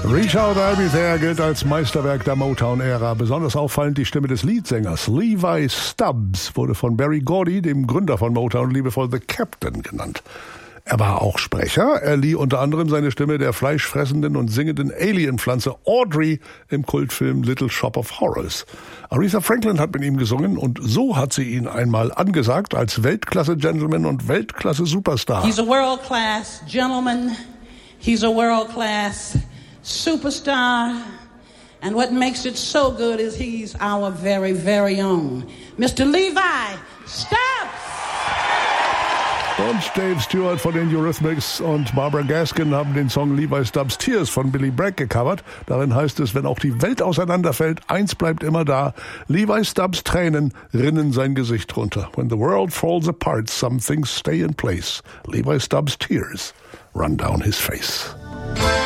Reach Out, I'll Be There gilt als Meisterwerk der Motown-Ära. Besonders auffallend die Stimme des Leadsängers. Levi Stubbs wurde von Berry Gordy, dem Gründer von Motown, liebevoll The Captain genannt. Er war auch Sprecher. Er lieh unter anderem seine Stimme der fleischfressenden und singenden Alien-Pflanze Audrey im Kultfilm Little Shop of Horrors. Aretha Franklin hat mit ihm gesungen und so hat sie ihn einmal angesagt als Weltklasse-Gentleman und Weltklasse-Superstar. He's a world-class gentleman. He's a world-class superstar. And what makes it so good is he's our very, very own Mr. Levi Stubbs. Und Dave Stewart von den Eurythmics und Barbara Gaskin haben den Song Levi Stubbs' Tears von Billy Bragg gecovert. Darin heißt es, wenn auch die Welt auseinanderfällt, eins bleibt immer da. Levi Stubbs' Tränen rinnen sein Gesicht runter. When the world falls apart, some things stay in place. Levi Stubbs' tears run down his face.